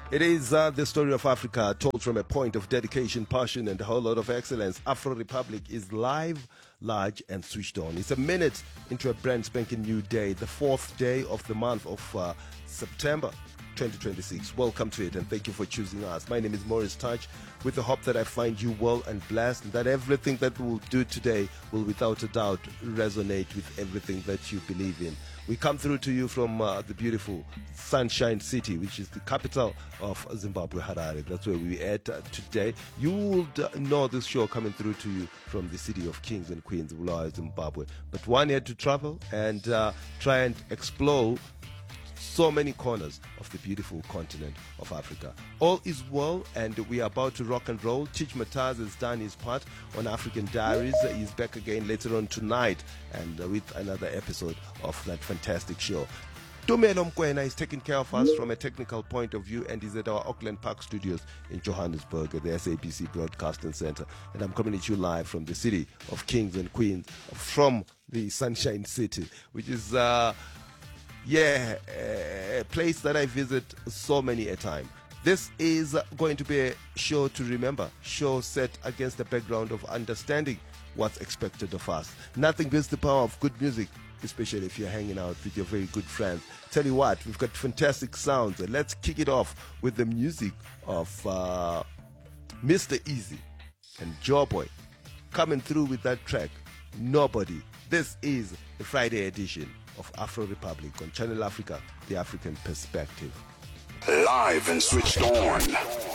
It is the story of Africa told from a point of dedication, passion, and a whole lot of excellence. Afro Republic is live, large, and switched on. It's a minute into a brand spanking new day, the fourth day of the month of September 2026. Welcome to it, and thank you for choosing us. My name is Morris Touch, with the hope that I find you well and blessed, and that everything that we'll do today will without a doubt resonate with everything that you believe in. We come through to you from the beautiful Sunshine City, which is the capital of Zimbabwe, Harare. That's where we're at today. You would know this show coming through to you from the city of kings and queens, Bulawayo, Zimbabwe. But one had to travel and try and explore so many corners of the beautiful continent of Africa. All is well, and we are about to rock and roll. Teach Mataz has done his part on African Diaries. He's back again later on tonight, and with another episode of that fantastic show. Tumelo Mkwena is taking care of us from a technical point of view, and is at our Auckland Park studios in Johannesburg at the SABC Broadcasting Center. And I'm coming at you live from the city of kings and queens, from the Sunshine City, which is a place that I visit so many a time. This is going to be a show to remember, show set against the background of understanding what's expected of us. Nothing beats the power of good music, especially if you're hanging out with your very good friends. Tell you what, we've got fantastic sounds, and let's kick it off with the music of Mr. Easy and Joeboy coming through with that track, Nobody. This is the Friday edition of Afro Republic on Channel Africa, the African Perspective. Live and switched on.